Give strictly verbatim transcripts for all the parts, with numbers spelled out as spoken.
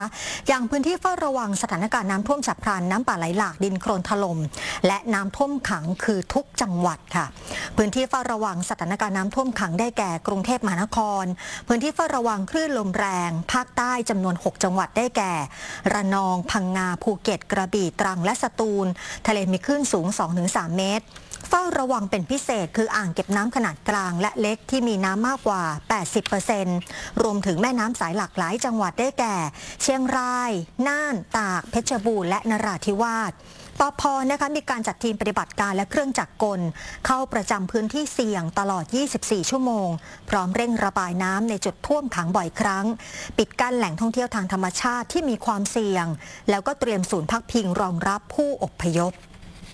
อย่างพื้นที่เฝ้าระวังสถานการณ์น้ำท่วมฉับพลันน้ำป่าไหลหลากดินโคลนถล่มและน้ำท่วมขังคือทุกจังหวัดค่ะพื้นที่เฝ้าระวังสถานการณ์น้ำท่วมขังได้แก่กรุงเทพมหานครพื้นที่เฝ้าระวังคลื่นลมแรงภาคใต้จำนวนหกจังหวัดได้แก่ระนองพังงาภูเก็ตกระบี่ตรังและสตูลทะเลมีคลื่นสูง สองถึงสาม เมตรเฝ้าระวังเป็นพิเศษคืออ่างเก็บน้ำขนาดกลางและเล็กที่มีน้ำมากกว่า แปดสิบเปอร์เซ็นต์ รวมถึงแม่น้ำสายหลากหลายจังหวัดได้แก่เชียงรายน่านตากเพชรบูรณ์และนราธิวาสปภ.นะคะมีการจัดทีมปฏิบัติการและเครื่องจักรกลเข้าประจำพื้นที่เสี่ยงตลอด ยี่สิบสี่ ชั่วโมงพร้อมเร่งระบายน้ำในจุดท่วมขังบ่อยครั้งปิดกั้นแหล่งท่องเที่ยวทางธรรมชาติที่มีความเสี่ยงแล้วก็เตรียมศูนย์พักพิงรองรับผู้อพยพ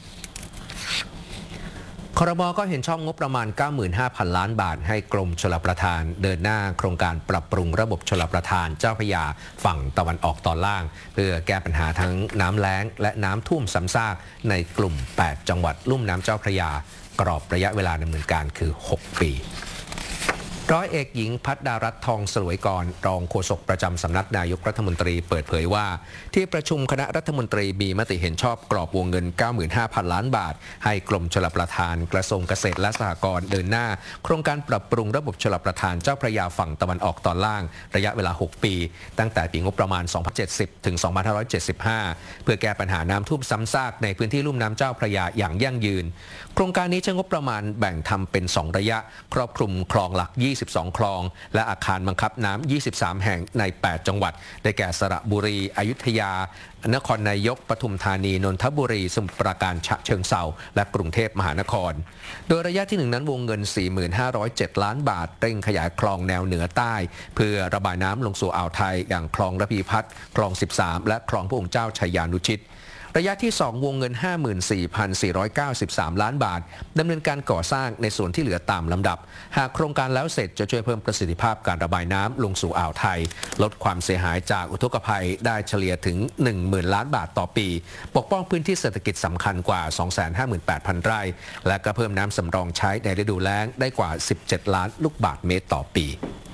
ครม.ก็เห็นชอบงบประมาณ เก้าหมื่นห้าพัน ล้านบาทให้กรมชลประทานเดินหน้าโครงการปรับปรุงระบบชลประทานเจ้าพระยาฝั่งตะวันออกตอนล่างเพื่อแก้ปัญหาทั้งน้ำแล้งและน้ำท่วมซ้ำซากในกลุ่ม แปด จังหวัดลุ่มน้ำเจ้าพระยากรอบระยะเวลาดำเนินการคือ หก ปีร้อยเอกหญิงพัฒดารัตน์ทองสลวยกรรองโฆษกประจำสำนักนายกรัฐมนตรีเปิดเผยว่าที่ประชุมคณะรัฐมนตรีมีมติเห็นชอบกรอบวงเงิน เก้าหมื่นห้าพัน ล้านบาทให้กรมชลประทานกระทรวงเกษตรและสหกรณ์เดินหน้าโครงการปรับปรุงระบบชลประทานเจ้าพระยาฝั่งตะวันออกตอนล่างระยะเวลา หก ปีตั้งแต่ปีงบประมาณ สองพันเจ็ดสิบ ถึง สองพันห้าร้อยเจ็ดสิบห้า เพื่อแก้ปัญหาน้ำท่วมซ้ำซากในพื้นที่ลุ่มน้ำเจ้าพระยาอย่างยั่งยืนโครงการนี้ใช้งบประมาณแบ่งทำเป็นสองระยะครอบคลุมคลองหลักยี่สิบสองคลองและอาคารบังคับน้ำยี่สิบสามแห่งในแปดจังหวัดได้แก่สระบุรีอยุธยานครนายกปทุมธานีนนทบุรีสมุทรปราการฉะเชิงเทราและกรุงเทพมหานครโดยระยะที่หนึ่งนั้นวงเงิน สี่หมื่นห้าร้อยเจ็ด ล้านบาทเร่งขยายคลองแนวเหนือใต้เพื่อระบายน้ำลงสู่อ่าวไทยอย่างคลองระพีพัฒน์คลองสิบสามและคลองพระองค์เจ้าชัยยานุชิตระยะที่สองวงเงิน ห้าหมื่นสี่พันสี่ร้อยเก้าสิบสาม ล้านบาทดำเนินการก่อสร้างในส่วนที่เหลือตามลำดับหากโครงการแล้วเสร็จจะช่วยเพิ่มประสิทธิภาพการระบายน้ำลงสู่อ่าวไทยลดความเสียหายจากอุทกภัยได้เฉลี่ยถึง หนึ่งหมื่น ล้านบาทต่อปีปกป้องพื้นที่เศรษฐกิจสำคัญกว่า สองแสนห้าหมื่นแปดพัน ไร่และก็เพิ่มน้ำสำรองใช้ในฤดูแล้งได้กว่า สิบเจ็ด ล้านลูกบาศก์เมตรต่อปี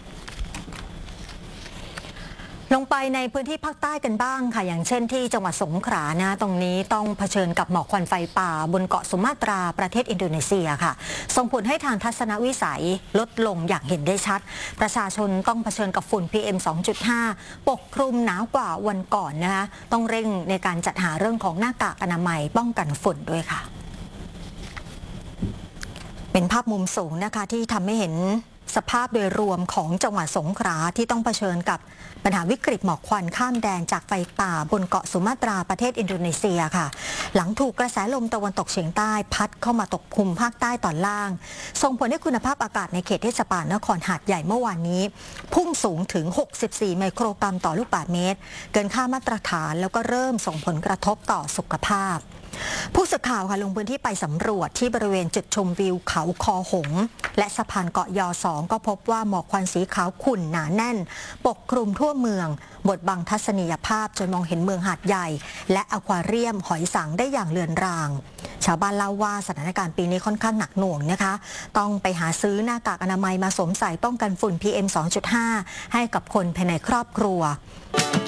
ลงไปในพื้นที่ภาคใต้กันบ้างค่ะอย่างเช่นที่จังหวัดสงขลานะตรงนี้ต้องเผชิญกับหมอกควันไฟป่าบนเกาะสุมาตราประเทศอินโดนีเซียค่ะส่งผลให้ทางทัศนวิสัยลดลงอย่างเห็นได้ชัดประชาชนต้องเผชิญกับฝุ่น พี เอ็ม สองจุดห้า ปกคลุมหนาวกว่าวันก่อนนะคะต้องเร่งในการจัดหาเรื่องของหน้ากากอนามัยป้องกันฝุ่นด้วยค่ะเป็นภาพมุมสูงนะคะที่ทำให้เห็นสภาพโดยรวมของจังหวัดสงขลาที่ต้องเผชิญกับปัญหาวิกฤตหมอกควันข้ามแดนจากไฟป่าบนเกาะสุมาตราประเทศอินโดนีเซียค่ะหลังถูกกระแสลมตะวันตกเฉียงใต้พัดเข้ามาตกคลุมภาคใต้ตอนล่างส่งผลให้คุณภาพอากาศในเขตเทศบาลนครหาดใหญ่เมื่อวานนี้พุ่งสูงถึงหกสิบสี่ไมโครกรัมต่อลูกบาศก์เมตรเกินค่ามาตรฐานแล้วก็เริ่มส่งผลกระทบต่อสุขภาพผู้สื่อข่าวค่ะลงพื้นที่ไปสำรวจที่บริเวณจุดชมวิวเขาคอหงและสะพานเกาะยอสองก็พบว่าหมอกควันสีขาวขุ่นหนาแน่นปกคลุมทั่วเมืองบดบังทัศนียภาพจนมองเห็นเมืองหาดใหญ่และอควาเรียมหอยสังได้อย่างเลือนรางชาวบ้านเล่าว่าสถานการณ์ปีนี้ค่อนข้างหนักหน่วงนะคะต้องไปหาซื้อหน้ากากอนามัยมาสวมใส่ป้องกันฝุ่น พี เอ็ม สองจุดห้า ให้กับคนภายในครอบครัว